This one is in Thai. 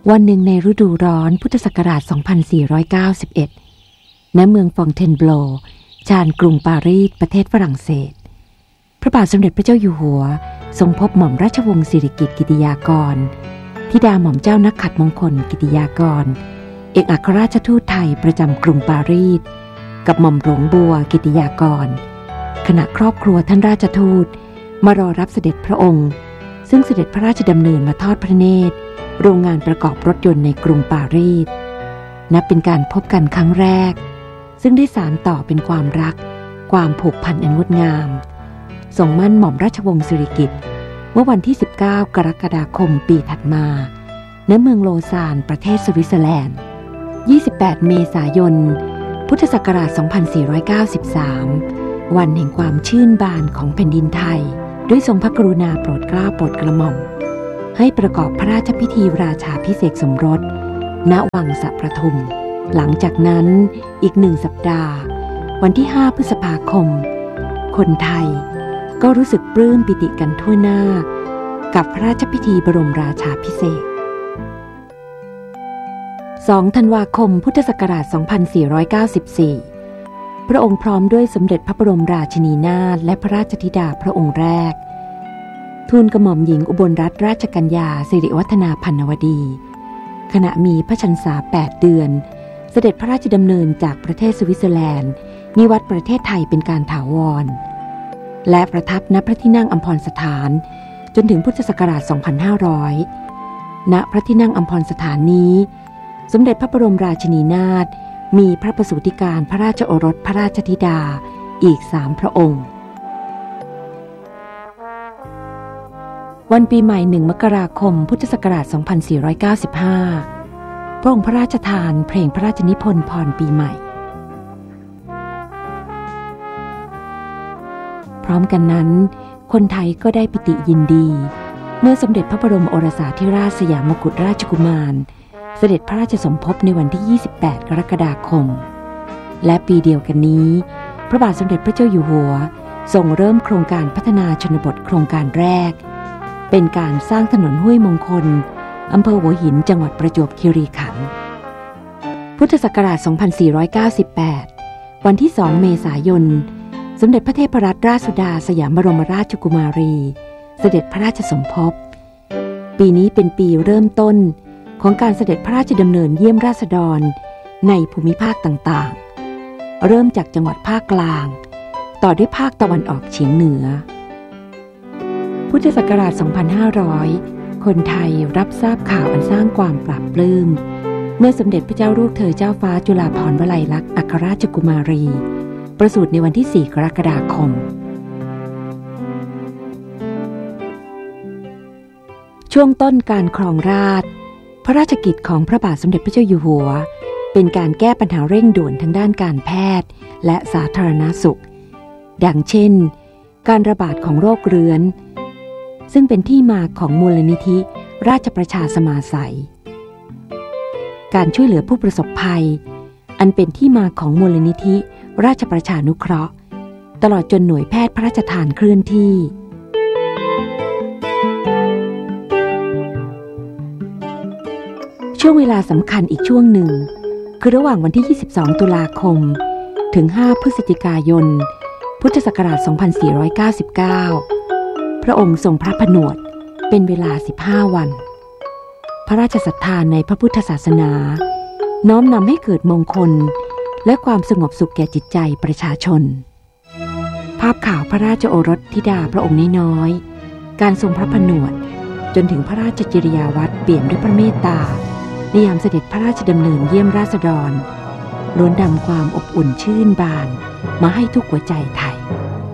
วันหนึ่งในฤดูร้อนพุทธศักราช 2491 ณ เมืองฟองเทนโบลชานกรุงปารีสประเทศฝรั่งเศสพระบาทสมเด็จพระเจ้าอยู่หัวทรงพบหม่อมราชวงศ์สิริกิติ์กิติยากรธิดาหม่อมเจ้านักขัตมงคลกิติยากรเอกอัครราชทูตไทยประจำกรุงปารีสกับหม่อมหลวงบัวกิติยากรขณะครอบครัวท่านราชทูตมารอรับเสด็จพระองค์ซึ่งเสด็จพระราชดำเนินมาทอดพระเนตรโรงงานประกอบรถยนต์ในกรุงปารีสนับเป็นการพบกันครั้งแรกซึ่งได้สานต่อเป็นความรักความผูกพันอันงดงามทรงมั่นหม่อมราชวงศ์สิริกิติ์เมื่อวันที่ 19 กรกฎาคมปีถัดมาณ เมืองโลซานประเทศสวิตเซอร์แลนด์ 28 เมษายน พุทธศักราช 2493 วันแห่งความชื่นบานของแผ่นดินไทยด้วยทรงพระกรุณาโปรดเกล้าโปรดกระหม่อมให้ประกอบพระราชพิธีราชาภิเษกสมรสณ วังสะประทุมหลังจากนั้นอีก1 สัปดาห์วันที่ 5 พฤษภาคมคนไทยก็รู้สึกปลื้มปิติกันทั่วหน้ากับพระราชพิธีบรมราชาภิเษก2 ธันวาคม พุทธศักราช 2494 พระองค์พร้อมด้วยสมเด็จพระบรมราชินีนาถและพระราชธิดาพระองค์แรกทูลกระหม่อมหญิงอุบลรัตนราชกัญญาสิริวัฒนาพันนวดีขณะมีพระชรรษา 8 เดือนเสด็จพระราชดำเนินจากประเทศสวิตเซอร์แลนด์นิวัตประเทศไทยเป็นการถาวรและประทับณพระที่นั่งอัมพรสถานจนถึงพุทธศักราช 2500 ณ พระที่นั่งอัมพรสถานนี้สมเด็จพระบรมราชินีนาถมีพระประสูติการพระราชโอรสพระราชธิดาอีก3 พระองค์วันปีใหม่ 1 มกราคม พุทธศักราช 2495 พระองค์พระราชทานเพลงพระราชนิพนธ์พรปีใหม่พร้อมกันนั้นคนไทยก็ได้ปิติยินดีเมื่อสมเด็จพระบรมโอรสาธิราชสยามกุฎราชกุมารเสด็จพระราชสมภพในวันที่ 28 กรกฎาคมและปีเดียวกันนี้พระบาทสมเด็จพระเจ้าอยู่หัวทรงเริ่มโครงการพัฒนาชนบทโครงการแรกเป็นการสร้างถนนห้วยมงคลอำเภอหัวหินจังหวัดประจวบคีรีขันธ์พุทธศักราช 2498 วันที่ 2 เมษายนสมเด็จพระเทพรัตนราชสุดาสยามบรมราชกุมารีเสด็จพระราชสมภพปีนี้เป็นปีเริ่มต้นของการเสด็จพระราชดำเนินเยี่ยมราษฎรในภูมิภาคต่างๆเริ่มจากจังหวัดภาคกลางต่อด้วยภาคตะวันออกเฉียงเหนือพุทธศักราช 2500 คนไทยรับทราบข่าวอันสร้างความปลาบปลื้มเมื่อสมเด็จพระเจ้าลูกเธอเจ้าฟ้าจุฬาภรณ์วลัยลักษณ์อัครราชกุมารีประสูติในวันที่ 4 กรกฎาคมช่วงต้นการครองราชย์พระราชกิจของพระบาทสมเด็จพระเจ้าอยู่หัวเป็นการแก้ปัญหาเร่งด่วนทางด้านการแพทย์และสาธารณสุขดังเช่นการระบาดของโรคเรื้อนซึ่งเป็นที่มาของมูลนิธิราชประชาสมาสัยการช่วยเหลือผู้ประสบภัยอันเป็นที่มาของมูลนิธิราชประชานุเคราะห์ตลอดจนหน่วยแพทย์พระราชทานเคลื่อนที่ช่วงเวลาสำคัญอีกช่วงหนึ่งคือระหว่างวันที่ 22 ตุลาคมถึง 5 พฤศจิกายน พุทธศักราช 2499 พระองค์ทรงพระผนวดเป็นเวลา 15 วันพระราชศรัทธาในพระพุทธศาสนาน้อมนำให้เกิดมงคลและความสงบสุขแก่จิตใจประชาชนภาพข่าวพระราชโอรสธิดาพระองค์น้อยๆการทรงพระผนวดจนถึงพระราชจริยาวัตรเปี่ยมด้วยพระเมตตาในยามเสด็จพระราชดำเนินเยี่ยมราษฎรล้วนนำความอบอุ่นชื่นบานมาให้ทุกหัวใจไทย